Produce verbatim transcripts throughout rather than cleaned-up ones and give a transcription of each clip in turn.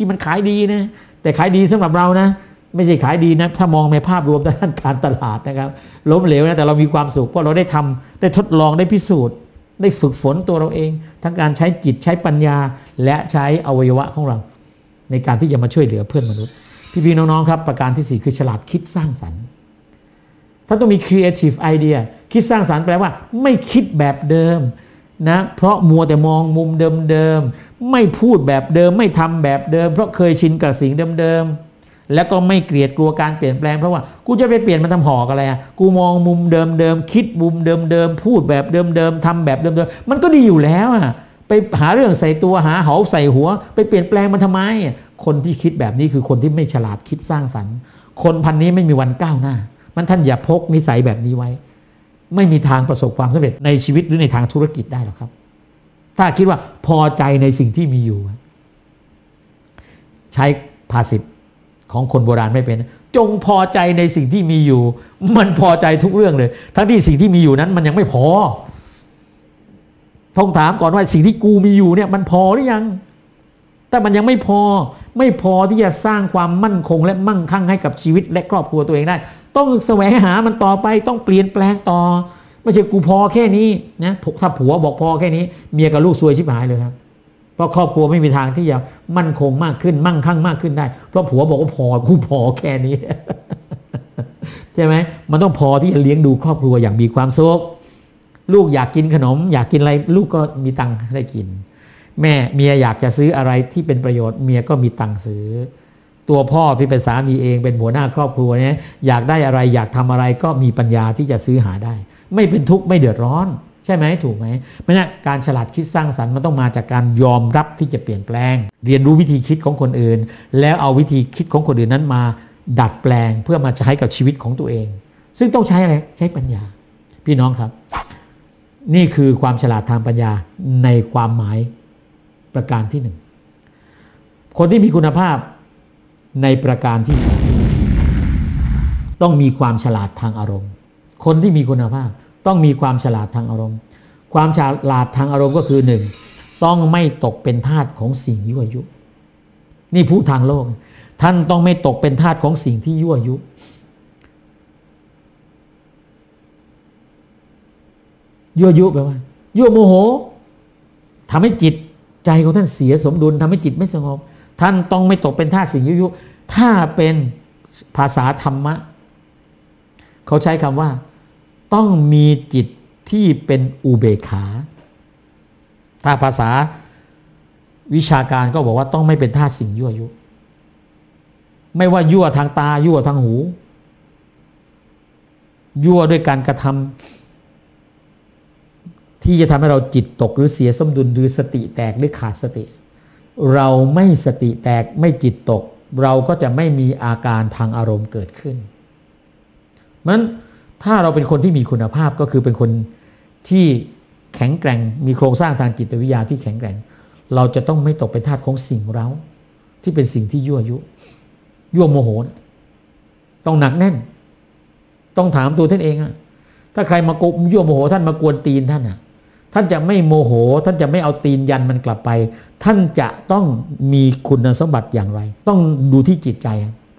ที่มันขายดีนะแต่ขายดีสำหรับเรานะไม่ใช่ขายดีนะถ้ามองในภาพรวมด้านการตลาดนะครับล้มเหลวนะแต่เรามีความสุขเพราะเราได้ทำได้ทดลองได้พิสูจน์ได้ฝึกฝนตัวเราเองทั้งการใช้จิตใช้ปัญญาและใช้อวัยวะของเราในการที่จะมาช่วยเหลือเพื่อนมนุษย์พี่ๆน้องๆครับประการที่สี่คือฉลาดคิดสร้างสรรค์ท่านต้องมี creative idea คิดสร้างสรรค์แปลว่าไม่คิดแบบเดิมนะเพราะมัวแต่มองมุมเดิมๆไม่พูดแบบเดิมไม่ทำแบบเดิมเพราะเคยชินกับสิ่งเดิมๆแล้วก็ไม่เกลียดกลัวการเปลี่ยนแปลงเพราะว่ากูจะไปเปลี่ยนมันทำหอกอะไรอ่ะกูมองมุมเดิมๆคิดมุมเดิมๆพูดแบบเดิมๆทำแบบเดิมๆมันก็ดีอยู่แล้วอ่ะไปหาเรื่องใส่ตัวหาเหาใส่หัวไปเปลี่ยนแปลงมันทำไมคนที่คิดแบบนี้คือคนที่ไม่ฉลาดคิดสร้างสรรค์คนพันนี้ไม่มีวันก้าวหน้ามันท่านอย่าพกนิสัยแบบนี้ไว้ไม่มีทางประสบความสำเร็จในชีวิตหรือในทางธุรกิจได้หรอกครับถ้าคิดว่าพอใจในสิ่งที่มีอยู่ใช้ภาษิตของคนโบราณไม่เป็นจงพอใจในสิ่งที่มีอยู่มันพอใจทุกเรื่องเลยทั้งที่สิ่งที่มีอยู่นั้นมันยังไม่พอต้องถามก่อนว่าสิ่งที่กูมีอยู่เนี่ยมันพอหรือยังแต่มันยังไม่พอไม่พอที่จะสร้างความมั่นคงและมั่งคั่งให้กับชีวิตและครอบครัวตัวเองได้ต้องแสวงหามันต่อไปต้องเปลี่ยนแปลงต่อไม่ใช่กูพอแค่นี้นะถ้าผัวบอกพอแค่นี้เมียกับลูกซวยชิบหายเลยครับเพราะครอบครัวไม่มีทางที่จะมั่นคงมากขึ้นมั่งคั่งมากขึ้นได้เพราะผัวบอกว่าพอกูพอแค่นี้ ใช่ไหมมันต้องพอที่จะเลี้ยงดูครอบครัวอย่างมีความสุขลูกอยากกินขนมอยากกินอะไรลูกก็มีตังค์ได้กินแม่เมียอยากจะซื้ออะไรที่เป็นประโยชน์เมียก็มีตังค์ซื้อตัวพ่อที่เป็นสามีเองเป็นหัวหน้าครอบครัวเนี่ยอยากได้อะไรอยากทำอะไรก็มีปัญญาที่จะซื้อหาได้ไม่เป็นทุกข์ไม่เดือดร้อนใช่ไหมถูกไหมเพราะฉะนั้นการฉลาดคิดสร้างสรรค์มันต้องมาจากการยอมรับที่จะเปลี่ยนแปลงเรียนรู้วิธีคิดของคนอื่นแล้วเอาวิธีคิดของคนอื่นนั้นมาดัดแปลงเพื่อมาใช้กับชีวิตของตัวเองซึ่งต้องใช้อะไรใช้ปัญญาพี่น้องครับนี่คือความฉลาดทางปัญญาในความหมายประการที่หนึ่งคนที่มีคุณภาพในประการที่สองต้องมีความฉลาดทางอารมณ์คนที่มีคุณภาพต้องมีความฉลาดทางอารมณ์ความฉลาดทางอารมณ์ก็คือหนึ่งต้องไม่ตกเป็นทาสของสิ่งยั่วยุนี่พูดทางโลกท่านต้องไม่ตกเป็นทาสของสิ่งที่ยั่วยุยั่วยุแปลว่ายั่วโมโหทำให้จิตใจของท่านเสียสมดุลทำให้จิตไม่สงบท่านต้องไม่ตกเป็นทาสสิ่งยั่วยุถ้าเป็นภาษาธรรมะเขาใช้คำว่าต้องมีจิตที่เป็นอุเบกขาถ้าภาษาวิชาการก็บอกว่าต้องไม่เป็นทาสสิ่งยั่วยุไม่ว่ายั่วทางตายั่วทางหูยั่วด้วยการกระทำที่จะทำให้เราจิตตกหรือเสียสมดุลหรือสติแตกหรือขาดสติเราไม่สติแตกไม่จิตตกเราก็จะไม่มีอาการทางอารมณ์เกิดขึ้นมันถ้าเราเป็นคนที่มีคุณภาพก็คือเป็นคนที่แข็งแกร่งมีโครงสร้างทางจิตวิทยาที่แข็งแกร่งเราจะต้องไม่ตกเป็นทาสของสิ่งเร้าที่เป็นสิ่งที่ยั่วยุยั่วโมโหต้องหนักแน่นต้องถามตัวท่านเองอะถ้าใครมาโกยั่วโมโหท่านมากวนตีนท่านอะท่านจะไม่โมโหท่านจะไม่เอาตีนยันมันกลับไปท่านจะต้องมีคุณสมบัติอย่างไรต้องดูที่จิตใจ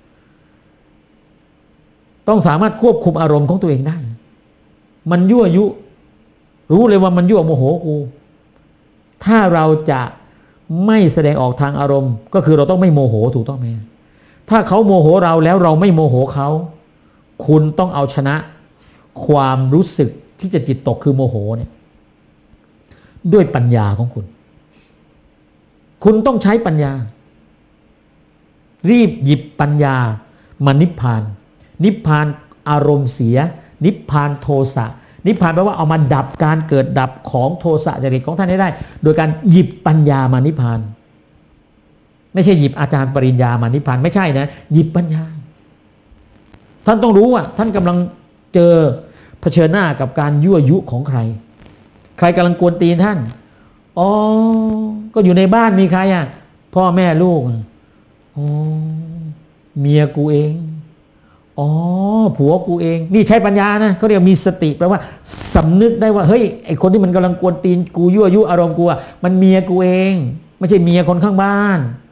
ต้องสามารถควบคุมอารมณ์ของตัวเองได้มันยั่วยุรู้เลยว่ามันยั่วโมโหกูถ้าเราจะไม่แสดงออกทางอารมณ์ก็คือเราต้องไม่โมโหถูกต้องไหมถ้าเขาโมโหเราแล้วเราไม่โมโหเขาคุณต้องเอาชนะความรู้สึกที่จะจิตตกคือโมโหเนี่ยด้วยปัญญาของคุณคุณต้องใช้ปัญญารีบหยิบปัญญามานิพพานนิพพานอารมณ์เสียนิพพานโทสะนิพพานแปลว่าเอามาดับการเกิดดับของโทสะจริตของท่านให้ได้โดยการหยิบปัญญามานิพพานไม่ใช่หยิบอาจารย์ปริญญามานิพพานไม่ใช่นะหยิบปัญญาท่านต้องรู้ว่าท่านกำลังเจอเผชิญหน้ากับการยั่วยุของใครใครกำลังกวนตีนท่านอ๋อก็อยู่ในบ้านมีใครอ่ะพ่อแม่ลูกอ๋อเมียกูเองอ๋อผัวกูเองนี่ใช้ปัญญานะเขาเรียกมีสติแปลว่าสำนึกได้ว่าเฮ้ยไอคนที่มันกำลังกวนตีนกูยั่วยุอารมณ์กูอ่ะมันเมียกูเองไม่ใช่เมียคนข้างบ้าน